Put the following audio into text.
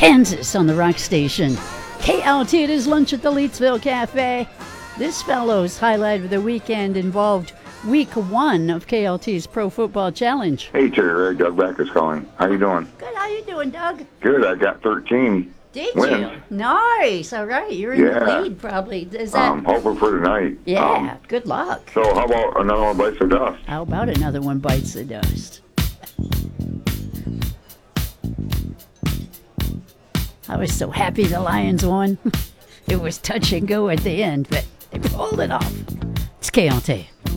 Kansas on the Rock Station. KLT, it is lunch at the Leetsville Cafe. This fellow's highlight of the weekend involved week 1 of KLT's Pro Football Challenge. Hey, Terry, Doug Backus calling. How you doing? Good, how you doing, Doug? Good. I got 13 Did wins. you? Nice. All right, you're in the lead probably. Is that? Hoping for tonight. Yeah, good luck. So how about another one bites the dust? How about another one bites the dust? I was so happy the Lions won. It was touch and go at the end, but they pulled it off. It's KLT.